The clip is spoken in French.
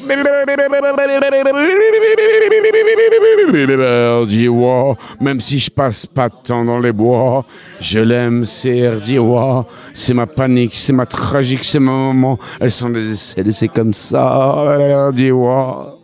Erdiwa, même si je passe pas de temps dans les bois, je l'aime, c'est Erdiwa. C'est ma panique, c'est ma tragique, c'est ma maman. Elles sont des essais, c'est comme ça, Erdiwa.